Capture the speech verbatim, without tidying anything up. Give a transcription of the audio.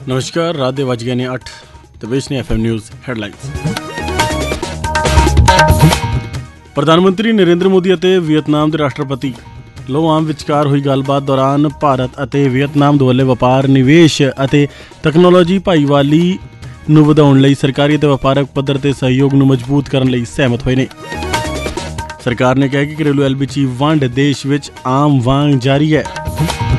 नमस्कार, रात दे वज गए ने अठ ते पेश ने एफ एम न्यूज़ हैडलाइंस। प्रधानमंत्री नरेंद्र मोदी ਅਤੇ ਵੀਅਤਨਾਮ ਦੇ ਰਾਸ਼ਟਰਪਤੀ ਲੋਆਮ ਵਿਚਕਾਰ ਹੋਈ ਗੱਲਬਾਤ ਦੌਰਾਨ ਭਾਰਤ ਅਤੇ ਵੀਅਤਨਾਮ ਦੋਲੇ ਵਪਾਰ, ਨਿਵੇਸ਼ ਅਤੇ ਤਕਨਾਲੋਜੀ ਭਾਈਵਾਲੀ ਨੂੰ ਵਧਾਉਣ ਲਈ ਸਰਕਾਰੀ ਅਤੇ ਵਪਾਰਕ ਪੱਧਰ ਤੇ ਸਹਿਯੋਗ ਨੂੰ ਮਜ਼ਬੂਤ ਕਰਨ ਲਈ ਸਹਿਮਤ ਹੋਏ ਨੇ। ਸਰਕਾਰ ਨੇ ਕਿਹਾ ਕਿ ਘਰੇਲੂ ਐਲ ਪੀ ਜੀ ਵੰਡ ਦੇਸ਼ ਵਿੱਚ ਆਮ ਵਾਂਗ ਜਾਰੀ ਹੈ।